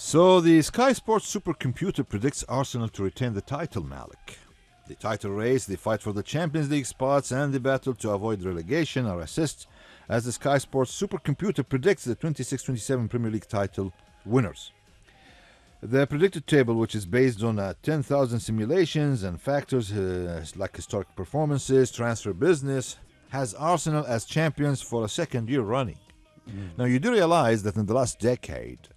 So the Sky Sports supercomputer predicts Arsenal to retain the title, Malik. The title race, the fight for the Champions League spots, and the battle to avoid relegation are assessed as the Sky Sports supercomputer predicts the 26-27 Premier League title winners. The predicted table, which is based on 10,000 simulations and factors like historic performances, transfer business, has Arsenal as champions for a second year running. Now, you do realize that in the last decade,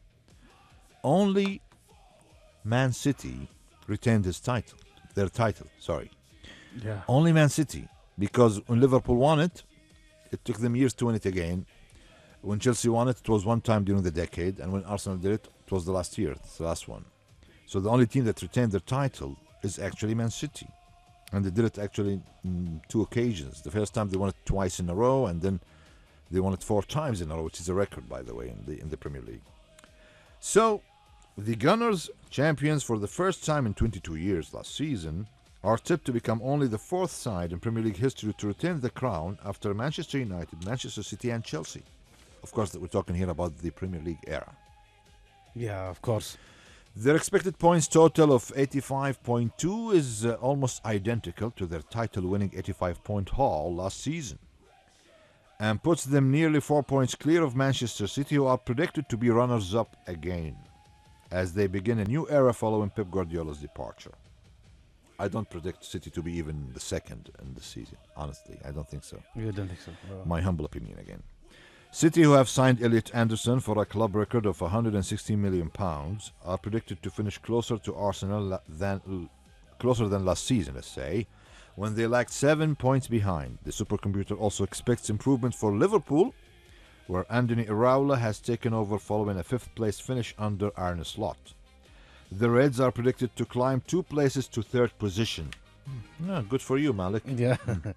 only Man City retained their title. Yeah. Only Man City, because when Liverpool won it, it took them years to win it again. When Chelsea won it, it was one time during the decade, and when Arsenal did it, it was the last year, the last one. So the only team that retained their title is actually Man City, and they did it actually in two occasions. The first time they won it twice in a row, and then they won it 4 times in a row, which is a record, by the way, in the Premier League. So the Gunners, champions for the first time in 22 years last season, are tipped to become only the 4th side in Premier League history to retain the crown after Manchester United, Manchester City, and Chelsea. Of course, we're talking here about the Premier League era. Yeah, of course. Their expected points total of 85.2 is almost identical to their title-winning 85-point haul last season, and puts them nearly 4 points clear of Manchester City, who are predicted to be runners-up again, as they begin a new era following Pep Guardiola's departure. I don't predict City to be even the second in the season, honestly. I don't think so. You don't think so? My humble opinion again. City, who have signed Elliot Anderson for a club record of £160 million, are predicted to finish closer to Arsenal than last season, let's say, when they lagged 7 points behind. The supercomputer also expects improvement for Liverpool, where Anthony Iraola has taken over following a 5th place finish under Arne Slot. The Reds are predicted to climb 2 places to 3rd position. Good for you, Malik. Yeah.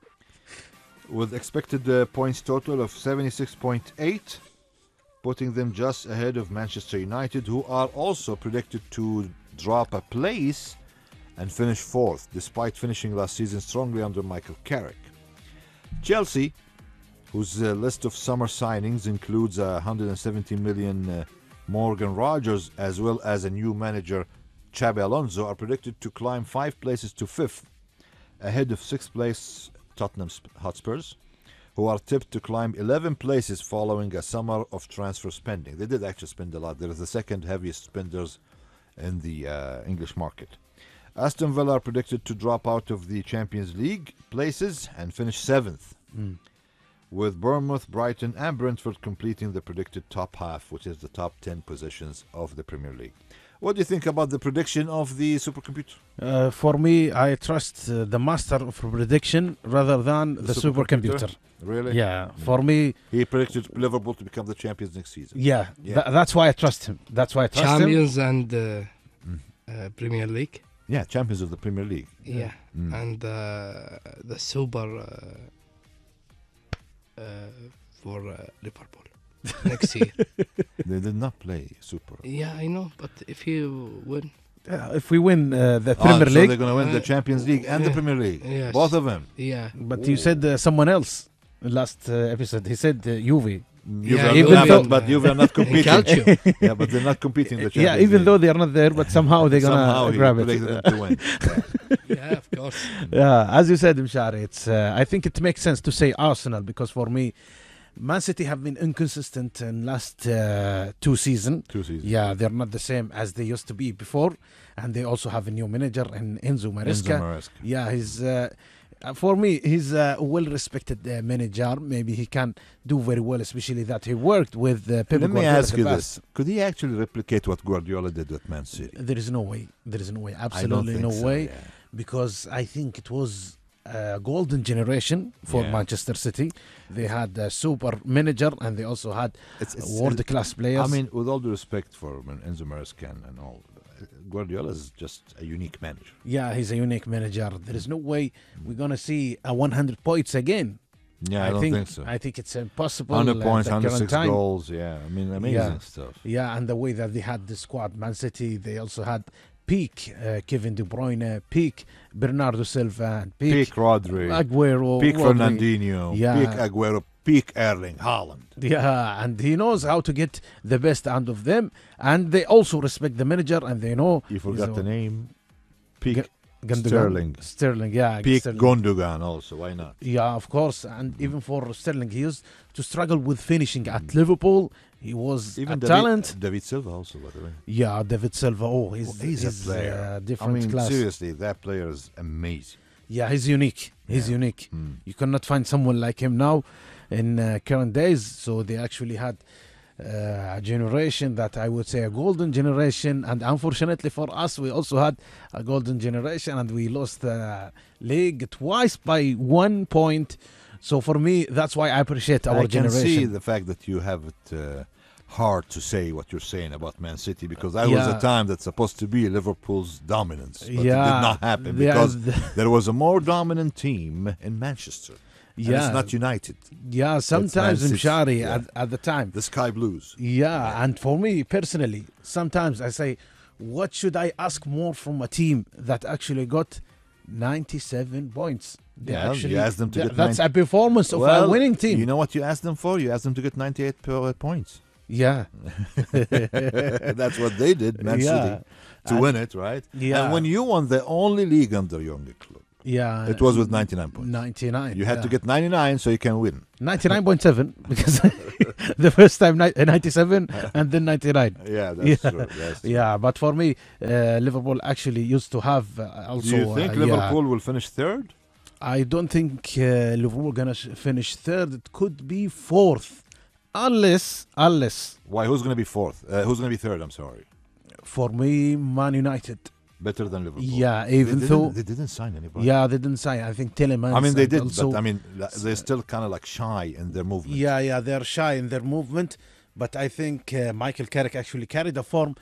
With expected points total of 76.8, putting them just ahead of Manchester United, who are also predicted to drop a place and finish 4th, despite finishing last season strongly under Michael Carrick. Chelsea, whose list of summer signings includes $170 million Morgan Rogers, as well as a new manager, Xabi Alonso, are predicted to climb 5 places to 5th, ahead of 6th place Tottenham Hotspurs, who are tipped to climb 11 places following a summer of transfer spending. They did actually spend a lot. They're the second heaviest spenders in the English market. Aston Villa are predicted to drop out of the Champions League places and finish 7th, with Bournemouth, Brighton, and Brentford completing the predicted top half, which is the top 10 positions of the Premier League. What do you think about the prediction of the supercomputer? For me, I trust the master of prediction rather than the supercomputer. Really? Yeah. For me, he predicted Liverpool to become the champions next season. Yeah. That's why I trust him. Champions and Premier League. Yeah, champions of the Premier League. Yeah. And the super for Liverpool next year. They did not play super. Yeah, I know, but if you win, if we win the Premier League, they're going to win the Champions League and the Premier League. Yes. Both of them. Yeah. But you said someone else last episode. He said Juve. But Juve are not competing. Yeah, but they're not competing in the Champions even League. Though they are not there, but somehow they're gonna grab it. Them to win. Yeah, of course. Yeah, as you said, Mshari, it's. I think it makes sense to say Arsenal because for me, Man City have been inconsistent in last 2 seasons. 2 seasons. Yeah, they're not the same as they used to be before, and they also have a new manager in Enzo Maresca. Yeah, he's. For me, he's a well-respected manager. Maybe he can do very well, especially that he worked with Pep Guardiola. Let me ask you this. Could he actually replicate what Guardiola did with Man City? There is no way. Absolutely no way. Yeah. Because I think it was a golden generation for Manchester City. They had a super manager and they also had world-class players. I mean, with all due respect for Enzo Maresca and all, Guardiola is just a unique manager. Yeah, he's a unique manager. There is no way we're going to see 100 points again. Yeah, I don't think so. I think it's impossible. 100 points, 106 goals. Yeah, I mean, amazing stuff. Yeah, and the way that they had the squad, Man City, they also had peak Kevin De Bruyne, peak Bernardo Silva, peak Rodri, Aguero, peak Rodri. Fernandinho, peak Aguero, peak Erling Haaland. Yeah, and he knows how to get the best out of them. And they also respect the manager, and they know. You forgot the name. Peak Gundogan. Sterling. Sterling, yeah. Peak Sterling. Gundogan also. Why not? Yeah, of course. And even for Sterling, he used to struggle with finishing at Liverpool. He was Even a talent. David Silva also, by the way. Yeah, David Silva. Oh, he's a player. Different class. Seriously, that player is amazing. Yeah, he's unique. He's Yeah. unique. You cannot find someone like him now in current days. So they actually had a generation that I would say a golden generation. And unfortunately for us, we also had a golden generation, and we lost the league twice by 1 point. So for me, that's why I appreciate our I can generation. see the fact that you have it hard to say what you're saying about Man City, because that was a time that's supposed to be Liverpool's dominance, but it did not happen because there was a more dominant team in Manchester. And it's not United. Yeah, sometimes Man City. Mshari Yeah. at the time. The Sky Blues. Yeah, and for me personally, sometimes I say, what should I ask more from a team that actually got 97 points? They You asked them to get that's a performance of a winning team. You know what you asked them for? You asked them to get 98 points. Yeah. That's what they did, Man City, to win it, right? Yeah. And when you won the only league under Younger Club, Yeah. it was with 99 points. 99. You had to get 99 so you can win. 99.7 because the first time 97 and then 99. Yeah, that's true. That's true. Yeah, but for me, Liverpool actually used to have also. Do you think Liverpool will finish third? I don't think Liverpool gonna finish third. It could be fourth, unless Why? Who's going to be fourth? Who's going to be third? I'm sorry. for me, Man United. Better than Liverpool. Yeah, even though they didn't sign anybody. yeah, they didn't sign. I think Telemans. I mean they and did, also, but I mean they're still kind of like shy in their movement. yeah, they're shy in their movement. But I think Michael Carrick actually carried the form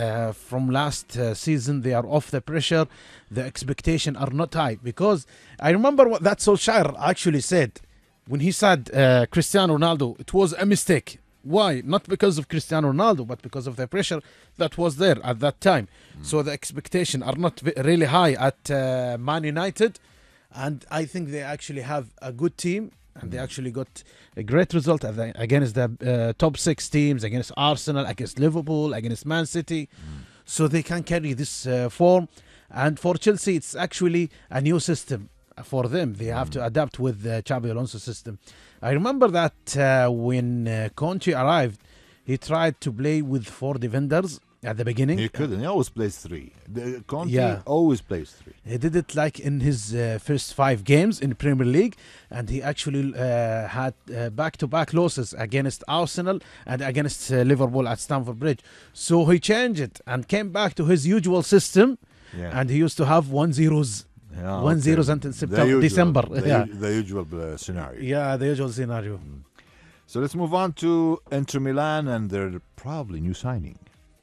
from last season. They are off the pressure. The expectation are not high, because I remember what that Solskjaer actually said when he said Cristiano Ronaldo. It was a mistake. Why? Not because of Cristiano Ronaldo, but because of the pressure that was there at that time. So the expectation are not really high at Man United, and I think they actually have a good team, and they actually got a great result against the top 6 teams, against Arsenal, against Liverpool, against Man City. So they can carry this form. And for Chelsea, it's actually a new system for them. They have to adapt with the Xabi Alonso system. I remember that when Conte arrived, he tried to play with 4 defenders at the beginning. He couldn't. He always plays 3. Conte always plays 3. He did it like in his first 5 games in Premier League, and he actually had back-to-back losses against Arsenal and against Liverpool at Stamford Bridge. So he changed it and came back to his usual system, and he used to have 1-0s. 1-0s until December. The usual scenario. Yeah, the usual scenario. So let's move on to Inter Milan and their probably new signing.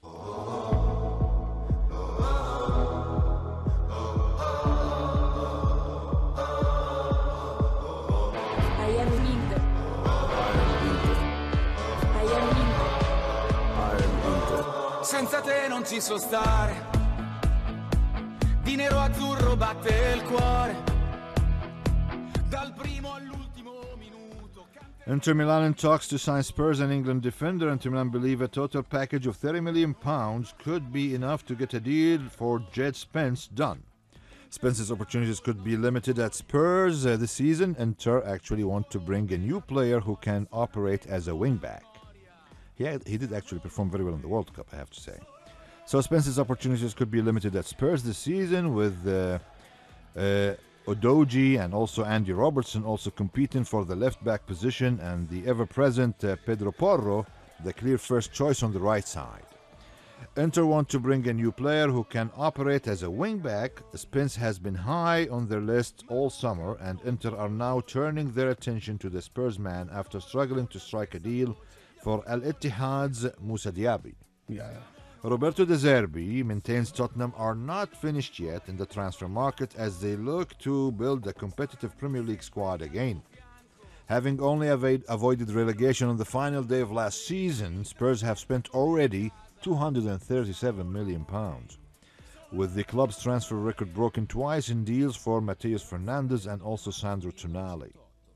Senza te non ci so stare, di nero azzurro batte il cuore, dal primo all'ultimo minuto. Inter Milan in talks to sign Spurs and England defender. Inter Milan believe a total package of £30 million could be enough to get a deal for Jed Spence done. Spence's opportunities could be limited at Spurs this season. Inter actually want to bring a new player who can operate as a wingback. He did actually perform very well in the World Cup, I have to say. So Spence's opportunities could be limited at Spurs this season, with Udogie and also Andy Robertson also competing for the left-back position, and the ever-present Pedro Porro, the clear first choice on the right side. Inter want to bring a new player who can operate as a wing-back. Spence has been high on their list all summer, and Inter are now turning their attention to the Spurs man after struggling to strike a deal for Al Ittihad's Moussa Diaby. Roberto De Zerbi maintains Tottenham are not finished yet in the transfer market as they look to build a competitive Premier League squad again. Having only avoided relegation on the final day of last season, Spurs have spent already £237 million, with the club's transfer record broken twice in deals for Mateus Fernandes and also Sandro Tonali.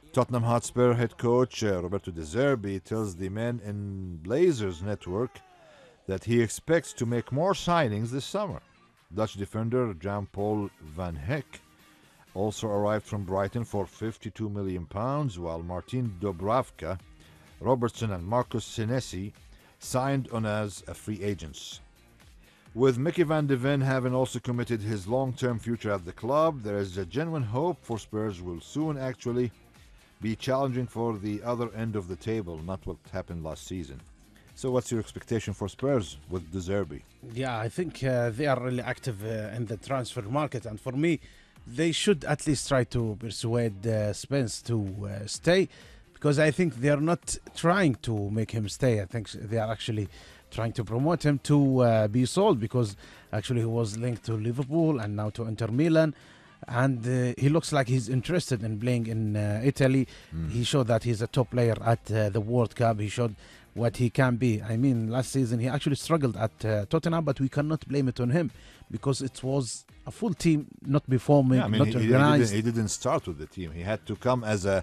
Tottenham Hotspur head coach Roberto De Zerbi tells the Men in Blazers network that he expects to make more signings this summer. Dutch defender Jan-Paul van Heck also arrived from Brighton for £52 million, while Martin Dubravka, Robertson and Marcus Senesi signed on as free agents. With Mickey van de Ven having also committed his long-term future at the club, there is a genuine hope for Spurs will soon actually be challenging for the other end of the table, not what happened last season. So what's your expectation for Spurs with De Zerbi? Yeah, I think they are really active in the transfer market, and for me, they should at least try to persuade Spence to stay, because I think they are not trying to make him stay. I think they are actually trying to promote him to be sold, because actually he was linked to Liverpool and now to Inter Milan, and he looks like he's interested in playing in Italy. He showed that he's a top player at the World Cup. He showed what he can be. I mean, last season he actually struggled at Tottenham, but we cannot blame it on him, because it was a full team not performing, not organized. He didn't start with the team. He had to come as a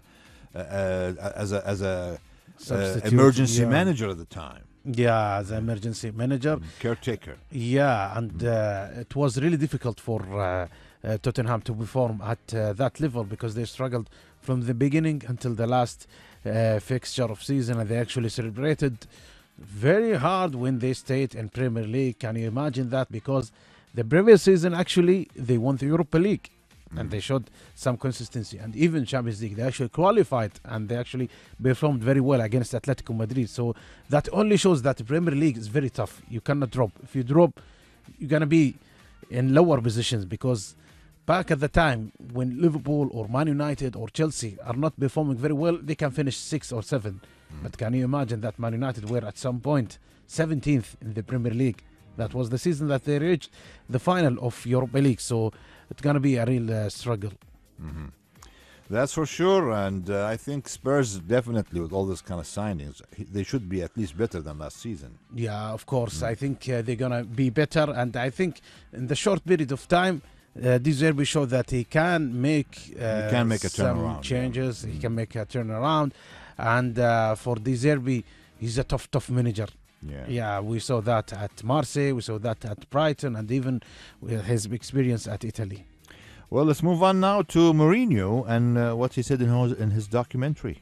emergency manager at the time. Yeah, as an emergency manager. Caretaker. Yeah, and it was really difficult for Tottenham to perform at that level, because they struggled from the beginning until the last fixture of season, and they actually celebrated very hard when they stayed in Premier League. Can you imagine that? Because the previous season, actually, they won the Europa League. And they showed some consistency, and even Champions League they actually qualified, and they actually performed very well against Atletico Madrid. So that only shows that the Premier League is very tough. You cannot drop. If you drop, you're gonna be in lower positions, because back at the time when Liverpool or Man United or Chelsea are not performing very well, they can finish 6th or 7th. But can you imagine that Man United were at some point 17th in the Premier League? That was the season that they reached the final of Europa League. So it's going to be a real struggle. That's for sure. And I think Spurs definitely, with all this kind of signings, they should be at least better than last season. Yeah, of course. I think they're going to be better. And I think in the short period of time, De Zerbi showed that he can make, a some turnaround, changes. He can make a turnaround. And for De Zerbi, he's a tough manager. Yeah, we saw that at Marseille, we saw that at Brighton, and even with his experience at Italy. Well, let's move on now to Mourinho and what he said in his documentary.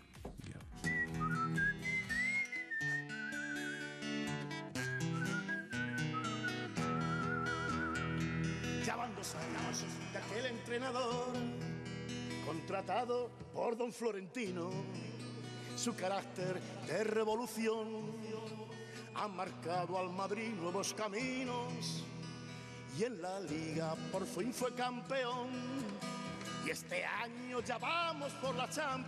Ya van 2 años de aquel entrenador contratado por don Florentino. Su carácter de revolución ha marcado al Madrid nuevos caminos, y en la Liga por fin fue campeón, y este año ya vamos por la Champions.